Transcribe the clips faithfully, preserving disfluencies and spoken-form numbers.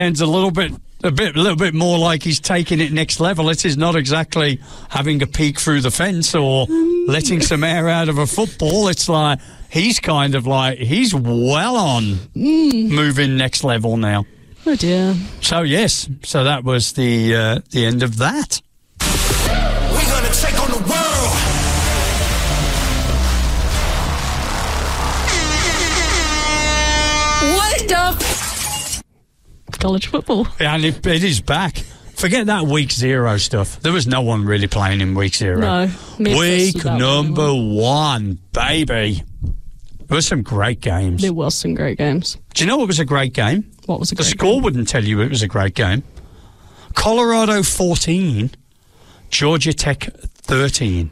And a little bit, a bit, a little bit more like he's taking it next level. It is not exactly having a peek through the fence or letting some air out of a football. It's like he's kind of like he's well on mm. moving next level now. Oh dear. So yes, so that was the uh, the end of that. We're gonna take on the world. What the? College football. Yeah, and it, it is back. Forget that week zero stuff. There was no one really playing in week zero. No. Week number one, baby. There were some great games. There was some great games. Do you know what was a great game? What was a The great score game? wouldn't tell you it was a great game. Colorado fourteen, Georgia Tech thirteen.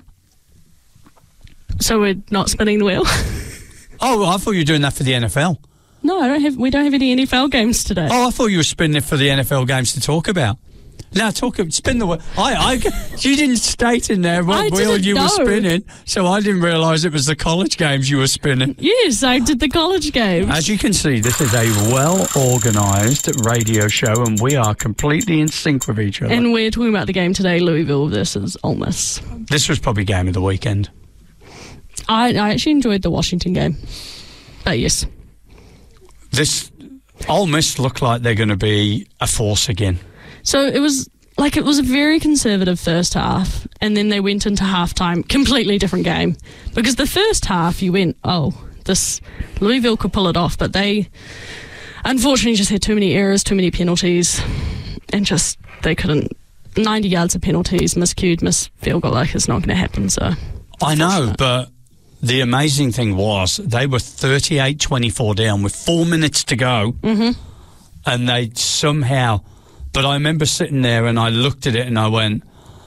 So we're not spinning the wheel? Oh, I thought you were doing that for the N F L. No, I don't have. We don't have any N F L games today. Oh, I thought you were spinning it for the N F L games to talk about. Now, talk. Spin the wheel. I, I, you didn't state in there what I wheel didn't you know. were spinning, so I didn't realise it was the college games you were spinning. Yes, I did the college games. As you can see, this is a well-organised radio show, and we are completely in sync with each other. And we're talking about the game today, Louisville versus Ole Miss. This was probably game of the weekend. I, I actually enjoyed the Washington game. But yes. This Ole Miss look like they're going to be a force again. So it was like it was a very conservative first half, and then they went into halftime, completely different game. Because the first half, you went, oh, this Louisville could pull it off, but they unfortunately just had too many errors, too many penalties, and just they couldn't. ninety yards of penalties, miscued, missed field goal, like it's not going to happen. So I know, but the amazing thing was they were thirty-eight twenty-four down with four minutes to go, mm-hmm. and they somehow... But I remember sitting there and I looked at it and I went,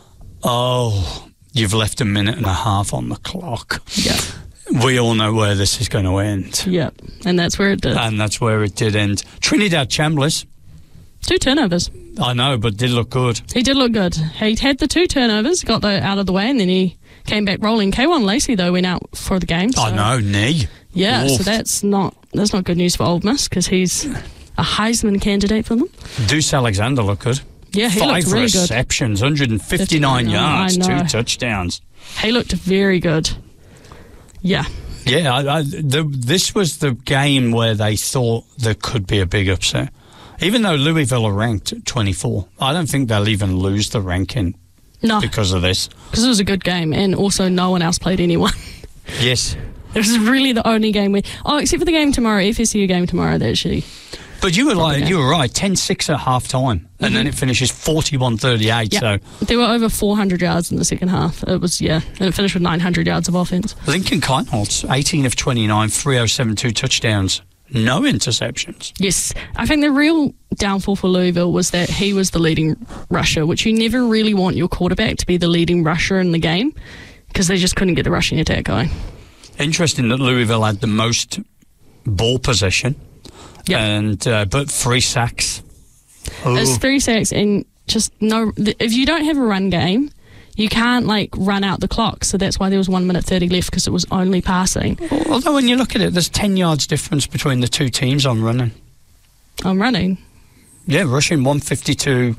oh, you've left a minute and a half on the clock. Yeah. We all know where this is going to end. Yeah, and that's where it did. And that's where it did end. Trinidad Chambliss. Two turnovers. I know, but did look good. He did look good. He had the two turnovers, got the out of the way, and then he came back rolling. K one Lacey, though, went out for the game. So. I know, knee. Yeah, Oof. so that's not that's not good news for Ole Miss because he's a Heisman candidate for them. Deuce Alexander looked good. Yeah, he Five looked really good. receptions, one hundred fifty-nine yards, I know. two touchdowns. He looked very good. Yeah. Yeah, I, I, the, this was the game where they thought there could be a big upset. Even though Louisville are ranked at twenty-four, I don't think they'll even lose the ranking No, because of this. because it was a good game, and also no one else played anyone. Yes. It was really the only game where... Oh, except for the game tomorrow, F S U game tomorrow, they actually... But you were like, game. you were right, ten six at half time, mm-hmm. and then it finishes forty-one thirty-eight. Yeah. So There were over four hundred yards in the second half. It was, yeah, and it finished with nine hundred yards of offense. Lincoln Keinholz, eighteen of twenty-nine, three oh seven, two touchdowns, no interceptions. Yes, I think the real downfall for Louisville was that he was the leading rusher, which you never really want your quarterback to be the leading rusher in the game because they just couldn't get the rushing attack going. Interesting that Louisville had the most ball possession, Yep. and uh, but three sacks. Ooh. It's three sacks and just no... If you don't have a run game, you can't, like, run out the clock. So that's why there was one minute thirty left because it was only passing. Although when you look at it, there's ten yards difference between the two teams on running. I'm running. Yeah, rushing one fifty-two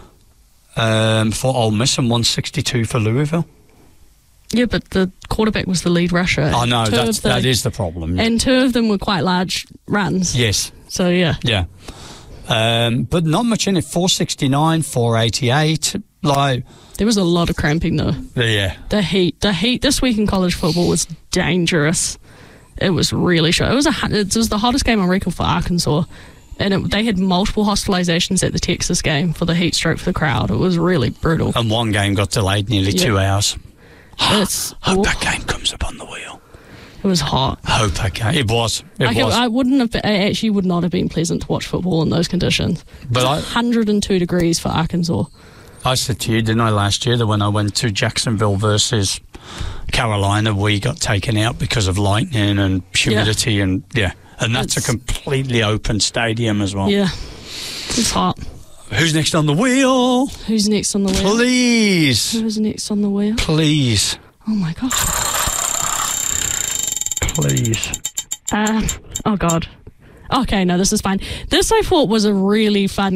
um, for Ole Miss and one sixty-two for Louisville. Yeah, but the quarterback was the lead rusher. I know, Two that's, of the- that is the problem. And two of them were quite large runs. Yes, So, yeah. yeah. Um, but not much in it. four sixty-nine, four eighty-eight. Like, There was a lot of cramping, though. yeah. The heat. The heat this week in college football was dangerous. It was really short. It was, a, hu- it was the hottest game on record for Arkansas. And it, they had multiple hospitalizations at the Texas game for the heat stroke for the crowd. It was really brutal. And one game got delayed nearly Yeah. two hours. It's, Hope oh, that game comes up on the wheel. it was hot. Hope that game. It was. It Like, was. I wouldn't have. It actually would not have been pleasant to watch football in those conditions. But I- one hundred two degrees for Arkansas. I said to you, didn't I, last year, that when I went to Jacksonville versus Carolina, we got taken out because of lightning and humidity, yeah. and yeah, and that's It's- a completely open stadium as well. Yeah, it's hot. Who's next on the wheel? Who's next on the wheel? Please, Who's next on the wheel? please, Oh my gosh. please. Uh, oh God. Okay, no, this is fine. This I thought was a really fun